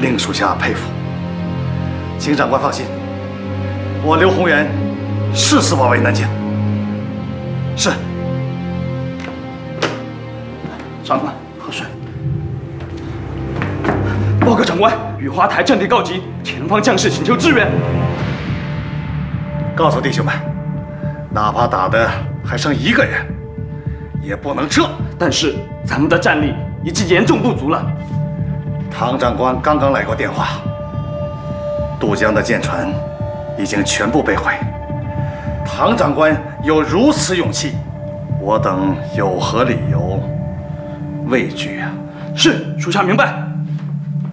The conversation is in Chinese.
令属下佩服。请长官放心，我刘宏元誓死保卫南京。是。 长官，喝水。报告长官，雨花台阵地告急，前方将士请求支援。 告诉弟兄们，哪怕打的还剩1个人，也不能撤。 但是咱们的战力已经严重不足了。 唐长官刚刚来过电话，渡江的舰船已经全部被毁。唐长官有如此勇气，我等有何理由畏惧啊？ 是，属下明白。